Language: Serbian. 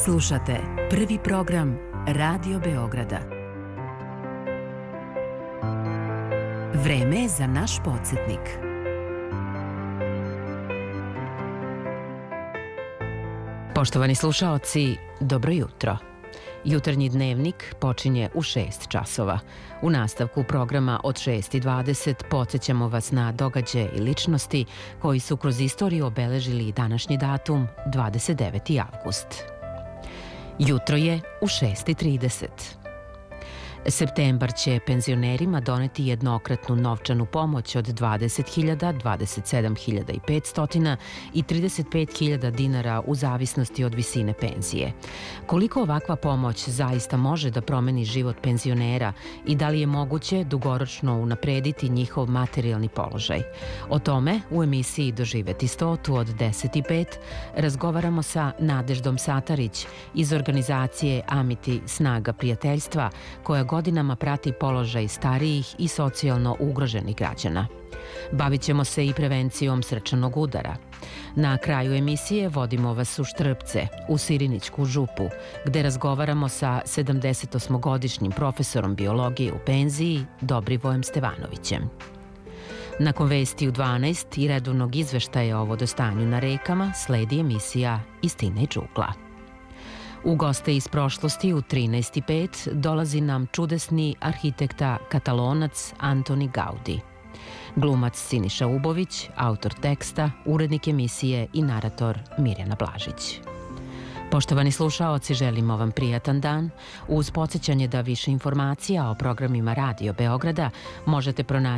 Slušate prvi program Radio Beograda. Vreme je za naš podsjetnik. Poštovani slušaoci, dobro jutro. Jutarnji dnevnik počinje u 6 časova. U nastavku programa od 6:20 podsjećamo vas na događaje i ličnosti koji su kroz istoriju obeležili današnji datum, 29. avgust. Jutro je u 6:30. Septembar će penzionerima doneti jednokratnu novčanu pomoć od 20.000, 27.500 i 35.000 dinara u zavisnosti od visine penzije. Koliko ovakva pomoć zaista može da promeni život penzionera i da li je moguće dugoročno unaprediti njihov materijalni položaj? O tome u emisiji Doživeti 100 od 10:05 razgovaramo sa Nadeždom Satarić iz organizacije Amiti Snaga prijateljstva, koja godinama prati položaj starijih i socijalno ugroženih građana. Bavit ćemo se i prevencijom srčanog udara. Na kraju emisije vodimo vas u Štrpce, u Sirinićku župu, gde razgovaramo sa 78-godišnjim profesorom biologije u penziji Dobrivojem Stevanovićem. Nakon vesti u 12 i redovnog izveštaja o vodostanju na rekama sledi emisija Istina i džugla. U goste iz prošlosti u 13:05 dolazi nam čudesni arhitekta katalonac Antoni Gaudi. Glumac Siniša Ubović, autor teksta, urednik emisije i narator Mirjana Blažić. Poštovani slušaoci, želimo vam prijatan dan. Uz podsjećanje da više informacija o programima Radio Beograda možete pronaći